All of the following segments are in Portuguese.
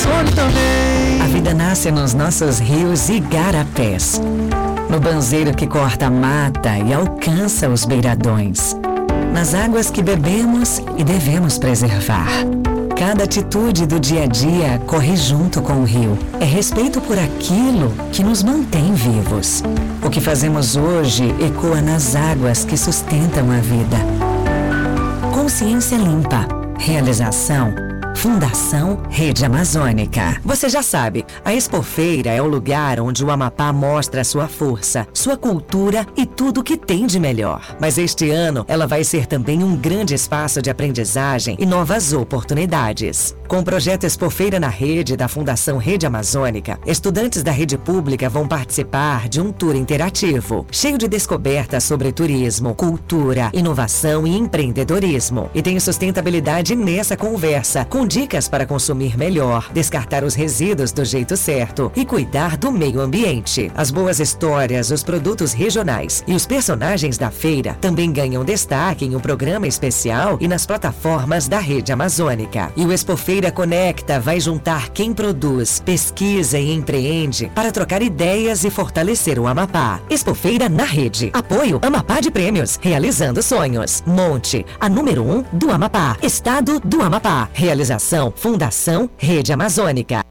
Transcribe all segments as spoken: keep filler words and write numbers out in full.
Amazônia também. A vida nasce nos nossos rios e igarapés, no banzeiro que corta a mata e alcança os beiradões, nas águas que bebemos e devemos preservar. Cada atitude do dia a dia corre junto com o rio. É respeito por aquilo que nos mantém vivos. O que fazemos hoje ecoa nas águas que sustentam a vida. Consciência limpa. Realização Fundação Rede Amazônica. Você já sabe, a Expofeira é o lugar onde o Amapá mostra a sua força, sua cultura e tudo o que tem de melhor. Mas este ano, ela vai ser também um grande espaço de aprendizagem e novas oportunidades. Com o projeto Expofeira na Rede da Fundação Rede Amazônica, estudantes da rede pública vão participar de um tour interativo, cheio de descobertas sobre turismo, cultura, inovação e empreendedorismo. E tem sustentabilidade nessa conversa, com dicas para consumir melhor, descartar os resíduos do jeito certo e cuidar do meio ambiente. As boas histórias, os produtos regionais e os personagens da feira também ganham destaque em um programa especial e nas plataformas da Rede Amazônica. E o Expofeira Conecta vai juntar quem produz, pesquisa e empreende para trocar ideias e fortalecer o Amapá. Expofeira na Rede. Apoio Amapá de Prêmios. Realizando sonhos. Monte, a número um do Amapá. Estado do Amapá. Realização Fundação Rede Amazônica.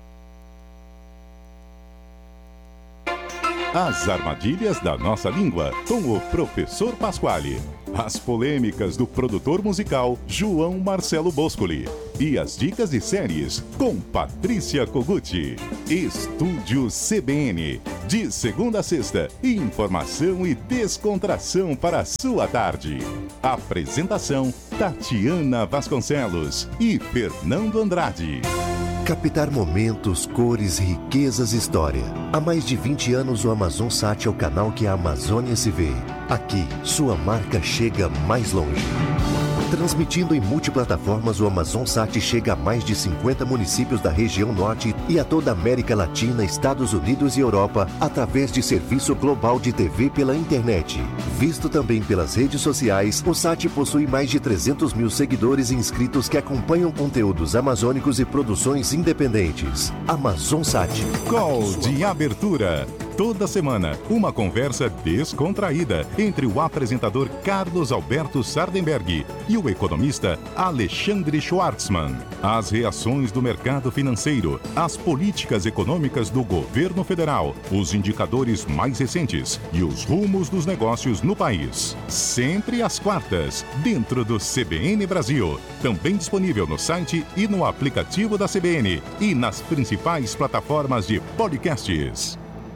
As armadilhas da nossa língua com o professor Pasquale. As polêmicas do produtor musical João Marcelo Boscoli. E as dicas de séries com Patrícia Koguchi. Estúdio C B N. De segunda a sexta, informação e descontração para a sua tarde. Apresentação Tatiana Vasconcelos e Fernando Andrade. Captar momentos, cores, riquezas e história. Há mais de vinte anos o AmazonSat é o canal que a Amazônia se vê. Aqui, sua marca chega mais longe. Transmitindo em multiplataformas, o AmazonSat chega a mais de cinquenta municípios da região norte e a toda a América Latina, Estados Unidos e Europa, através de serviço global de T V pela internet. Visto também pelas redes sociais, o Sat possui mais de trezentos mil seguidores e inscritos que acompanham conteúdos amazônicos e produções independentes. AmazonSat. Call de abertura. Toda semana, uma conversa descontraída entre o apresentador Carlos Alberto Sardenberg e o economista Alexandre Schwartzman. As reações do mercado financeiro, as políticas econômicas do governo federal, os indicadores mais recentes e os rumos dos negócios no país. Sempre às quartas, dentro do C B N Brasil. Também disponível no site e no aplicativo da C B N e nas principais plataformas de podcasts.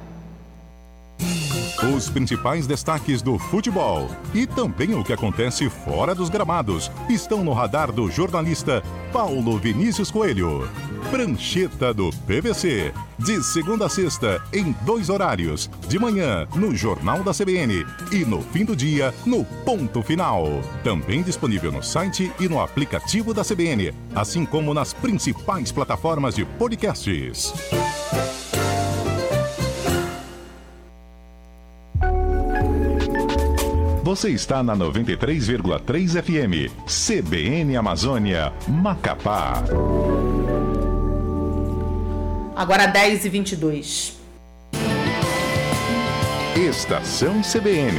Os principais destaques do futebol e também o que acontece fora dos gramados estão no radar do jornalista Paulo Vinícius Coelho. Prancheta do P V C, de segunda a sexta, em dois horários, de manhã no Jornal da C B N e no fim do dia no Ponto Final. Também disponível no site e no aplicativo da C B N, assim como nas principais plataformas de podcasts. Você está na noventa e três vírgula três F M, C B N Amazônia, Macapá. Agora dez e vinte e dois. Estação C B N.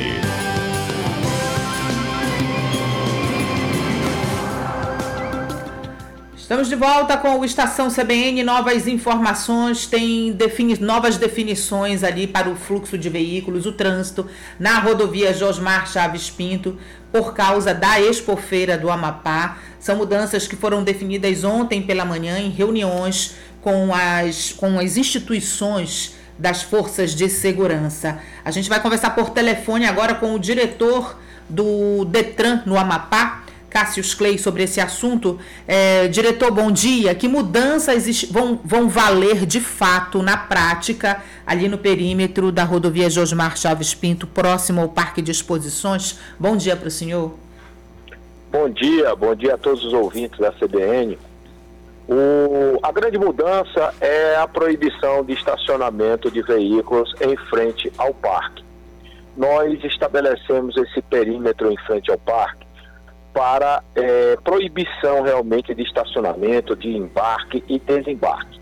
Estamos de volta com o Estação C B N, novas informações, tem defini- novas definições ali para o fluxo de veículos, o trânsito na rodovia Josmar Chaves Pinto, por causa da Expofeira do Amapá. São mudanças que foram definidas ontem pela manhã em reuniões com as, com as instituições das forças de segurança. A gente vai conversar por telefone agora com o diretor do Detran no Amapá, Cássius Clay, sobre esse assunto. É, diretor, bom dia. Que mudanças vão, vão valer de fato, na prática, ali no perímetro da rodovia Josmar Chaves Pinto, próximo ao Parque de Exposições? Bom dia para o senhor. Bom dia, bom dia a todos os ouvintes da C B N. O, a grande mudança é a proibição de estacionamento de veículos em frente ao parque. Nós estabelecemos esse perímetro em frente ao parque para é, proibição realmente de estacionamento, de embarque e desembarque.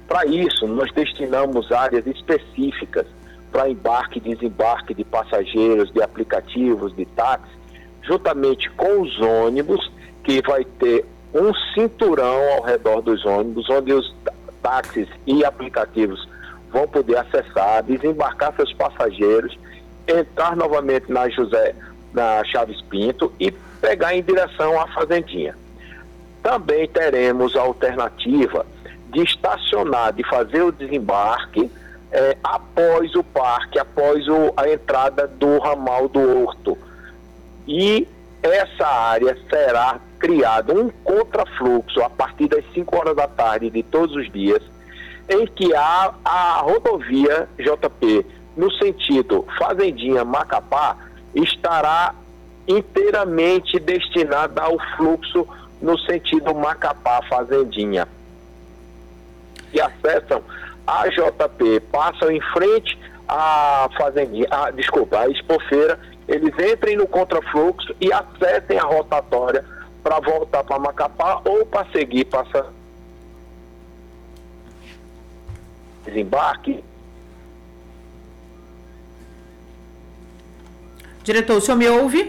Para isso, nós destinamos áreas específicas para embarque e desembarque de passageiros, de aplicativos, de táxis, juntamente com os ônibus, que vai ter um cinturão ao redor dos ônibus, onde os táxis e aplicativos vão poder acessar, desembarcar seus passageiros, entrar novamente na José, na Chaves Pinto e pegar em direção à Fazendinha. Também teremos a alternativa de estacionar, de fazer o desembarque é, após o parque, após o, a entrada do ramal do Horto. E essa área será criado um contrafluxo a partir das cinco horas da tarde de todos os dias, em que a, a rodovia J P, no sentido Fazendinha-Macapá, estará inteiramente destinada ao fluxo no sentido Macapá-Fazendinha. Que acessam a J P, passam em frente à Fazendinha, a, desculpa, a Expofeira, eles entrem no contrafluxo e acessem a rotatória para voltar para Macapá ou para seguir, passar desembarque. Diretor, o senhor me ouve?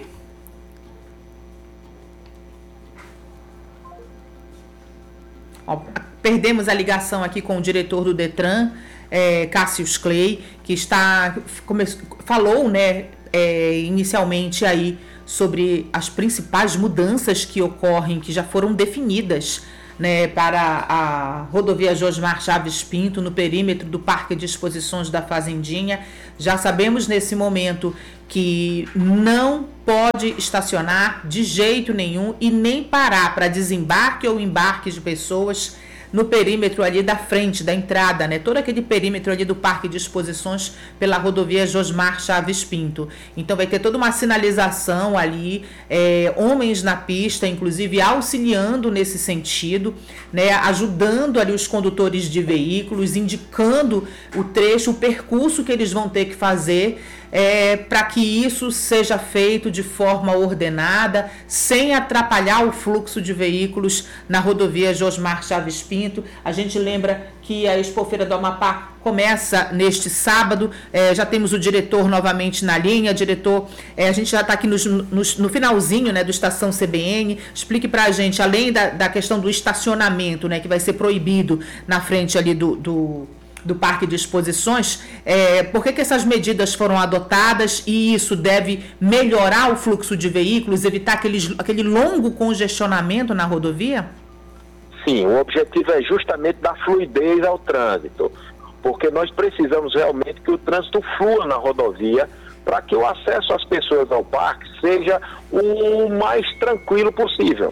Ó, perdemos a ligação aqui com o diretor do Detran, é, Cássius Clay, que está, come, falou, né, é, inicialmente aí sobre as principais mudanças que ocorrem, que já foram definidas, né, para a rodovia Josmar Chaves Pinto, no perímetro do Parque de Exposições da Fazendinha. Já sabemos nesse momento que não pode estacionar de jeito nenhum e nem parar para desembarque ou embarque de pessoas no perímetro ali da frente, da entrada, né? Todo aquele perímetro ali do Parque de Exposições pela rodovia Josmar Chaves Pinto. Então vai ter toda uma sinalização ali, é, homens na pista, inclusive auxiliando nesse sentido, né? Ajudando ali os condutores de veículos, indicando o trecho, o percurso que eles vão ter que fazer, É, para que isso seja feito de forma ordenada, sem atrapalhar o fluxo de veículos na rodovia Josmar Chaves Pinto. A gente lembra que a Expofeira do Amapá começa neste sábado, é, já temos o diretor novamente na linha. Diretor, é, a gente já está aqui nos, nos, no finalzinho, né, do Estação C B N. Explique para a gente, além da, da questão do estacionamento, né, que vai ser proibido na frente ali do... do do Parque de Exposições, é, por que que essas medidas foram adotadas e isso deve melhorar o fluxo de veículos, evitar aquele, aquele longo congestionamento na rodovia? Sim, o objetivo é justamente dar fluidez ao trânsito, porque nós precisamos realmente que o trânsito flua na rodovia para que o acesso às pessoas ao parque seja o mais tranquilo possível.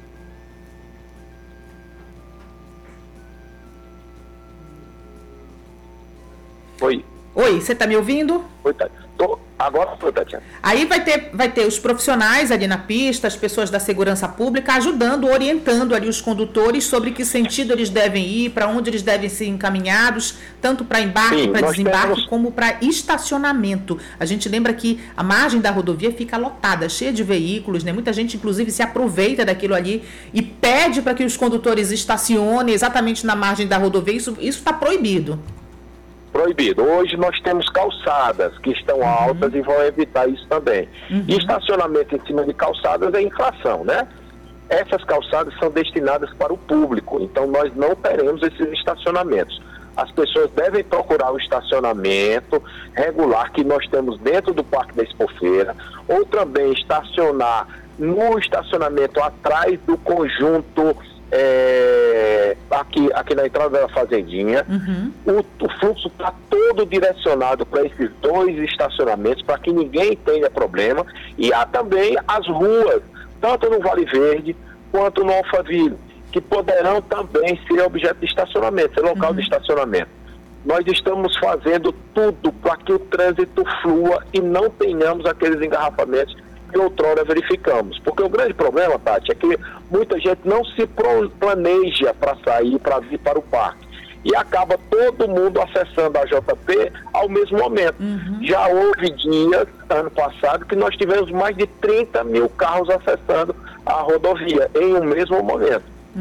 Oi. Oi, você está me ouvindo? Oi, tá. Tô, agora foi, Tatiana. Aí vai ter, vai ter os profissionais ali na pista, as pessoas da segurança pública, ajudando, orientando ali os condutores sobre que sentido eles devem ir, para onde eles devem ser encaminhados, tanto para embarque, para desembarque, temos... como para estacionamento. A gente lembra que a margem da rodovia fica lotada, cheia de veículos, né? Muita gente, inclusive, se aproveita daquilo ali e pede para que os condutores estacionem exatamente na margem da rodovia. Isso está proibido. Proibido. Hoje nós temos calçadas que estão uhum. altas e vão evitar isso também. Uhum. E estacionamento em cima de calçadas é infração, né? Essas calçadas são destinadas para o público, então nós não teremos esses estacionamentos. As pessoas devem procurar o estacionamento regular que nós temos dentro do Parque da Expofeira, ou também estacionar no estacionamento atrás do conjunto É, aqui, aqui na entrada da Fazendinha. Uhum. o, o fluxo está todo direcionado para esses dois estacionamentos, para que ninguém tenha problema. E há também as ruas, tanto no Vale Verde quanto no Alphaville, que poderão também ser objeto de estacionamento, ser local uhum. de estacionamento. Nós estamos fazendo tudo para que o trânsito flua e não tenhamos aqueles engarrafamentos que outrora verificamos. Porque o grande problema, Tati, é que muita gente não se planeja para sair, para vir para o parque. E acaba todo mundo acessando a J P ao mesmo momento. Uhum. Já houve dias, ano passado, que nós tivemos mais de trinta mil carros acessando a rodovia em um mesmo momento. Uhum.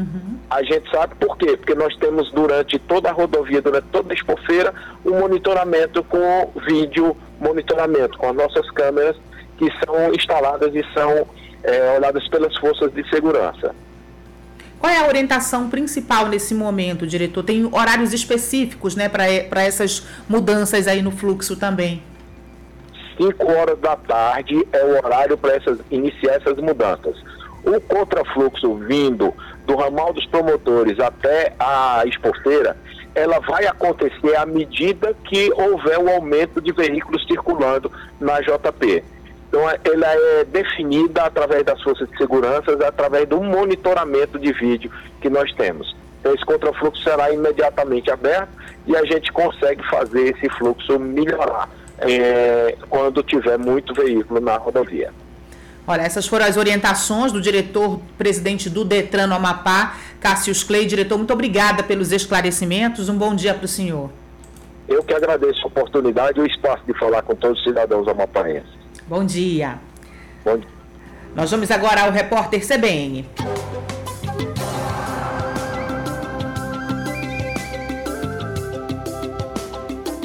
A gente sabe por quê? Porque nós temos durante toda a rodovia, durante toda a expofeira, um monitoramento com vídeo monitoramento, com as nossas câmeras que são instaladas e são é, olhadas pelas forças de segurança. Qual é a orientação principal nesse momento, diretor? Tem horários específicos, né, para essas mudanças aí no fluxo também? cinco horas da tarde é o horário para essas, iniciar essas mudanças. O contrafluxo vindo do ramal dos promotores até a expofeira, ela vai acontecer à medida que houver o aumento de veículos circulando na J P. Então, ela é definida através das forças de segurança, através do monitoramento de vídeo que nós temos. Então, esse contrafluxo será imediatamente aberto e a gente consegue fazer esse fluxo melhorar é, quando tiver muito veículo na rodovia. Olha, essas foram as orientações do diretor-presidente do Detran no Amapá, Cássius Clay. Diretor, muito obrigada pelos esclarecimentos. Um bom dia para o senhor. Eu que agradeço a oportunidade e o espaço de falar com todos os cidadãos amapaenses. Bom dia. Bom dia. Nós vamos agora ao repórter C B N.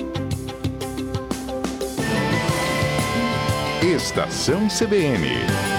Estação C B N.